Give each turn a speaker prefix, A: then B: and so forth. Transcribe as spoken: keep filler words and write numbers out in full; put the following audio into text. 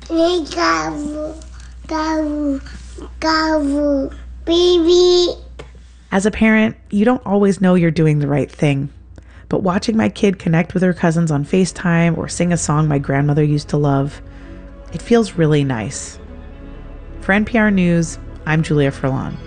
A: Gavu, gavu, gavu, baby.
B: As a parent, you don't always know you're doing the right thing. But watching my kid connect with her cousins on FaceTime or sing a song my grandmother used to love, it feels really nice. For N P R News, I'm Julia Furlan.